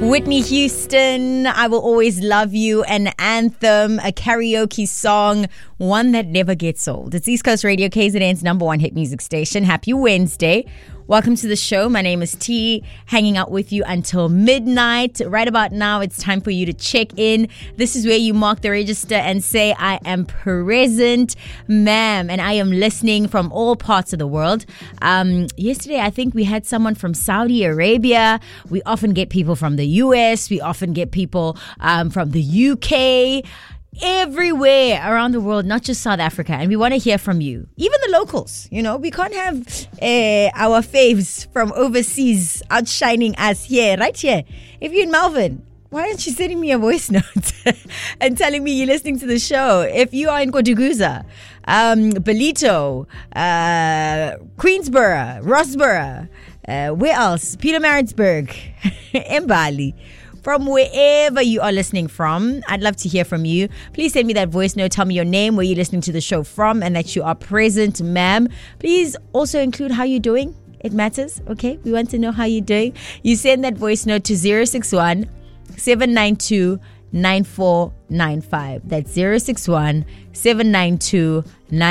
Whitney Houston, I Will Always Love You, an anthem, a karaoke song, one that never gets old. It's East Coast Radio, KZN's number one hit music station. Happy Wednesday. Welcome to the show. My name is T, hanging out with you until midnight. Right about now, it's time for you to check in. This is where you mark the register and say, I am present, ma'am, and I am listening from all parts of the world. Yesterday, I think we had someone from Saudi Arabia. We often get people from the US. We often get people from the UK. Everywhere around the world, not just South Africa, and we want to hear from you, even the locals. You know, we can't have our faves from overseas outshining us here, right here. If you're in Melbourne, why aren't you sending me a voice note and telling me you're listening to the show? If you are in Koduguza, Belito, Queensborough, Rossborough, where else? Pietermaritzburg, Mbali. From wherever you are listening from, I'd love to hear from you. Please send me that voice note. Tell me your name, where you're listening to the show from, and that you are present, ma'am. Please also include how you're doing. It matters, okay? We want to know how you're doing. You send that voice note to 061 792 9495. That's 061 792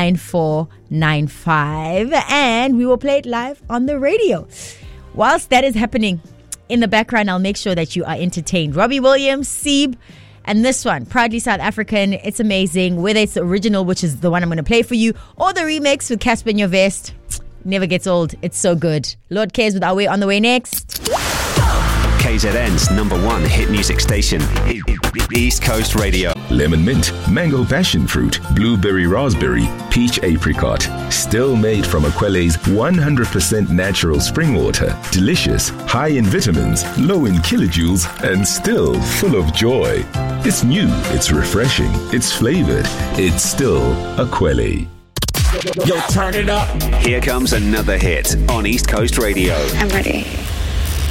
9495. And we will play it live on the radio. Whilst that is happening, in the background, I'll make sure that you are entertained. Robbie Williams, Sieb, and this one, proudly South African. It's amazing. Whether it's the original, which is the one I'm going to play for you, or the remix with Casper in Your Vest, never gets old. It's so good. Lord Cares with Our Way on the way next. KZN's number one hit music station, East Coast Radio. Lemon mint, mango passion fruit, blueberry raspberry, peach apricot. Still made from Akwele's 100% natural spring water. Delicious, high in vitamins, low in kilojoules, and still full of joy. It's new, it's refreshing, it's flavored. It's still Akwele. Yo, turn it up. Here comes another hit on East Coast Radio. I'm ready.